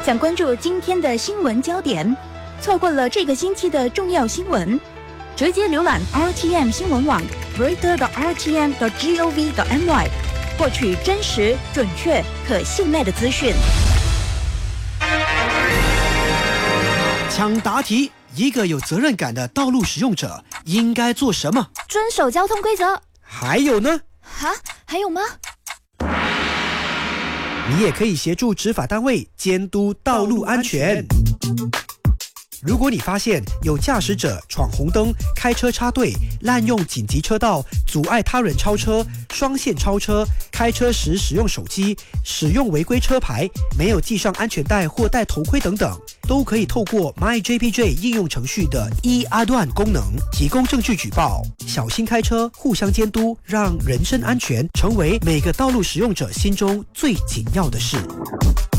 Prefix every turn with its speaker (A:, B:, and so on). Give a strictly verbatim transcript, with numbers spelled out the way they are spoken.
A: 想关注今天的新闻焦点，错过了这个星期的重要新闻，直接浏览 R T M 新闻网 reader 的 R T M 的 gov 的 my， 获取真实、准确、可信赖的资讯。
B: 抢答题：一个有责任感的道路使用者应该做什么？
C: 遵守交通规则。
B: 还有呢？
C: 哈，还有吗？
B: 你也可以协助执法单位监督道路安全。如果你发现有驾驶者闯红灯、开车插队、滥用紧急车道、阻碍他人超车、双线超车、开车时使用手机、使用违规车牌、没有系上安全带或戴头盔等等，都可以透过 MyJPJ 应用程序的 e-Aduan 功能提供证据举报。小心开车，互相监督，让人身安全成为每个道路使用者心中最紧要的事。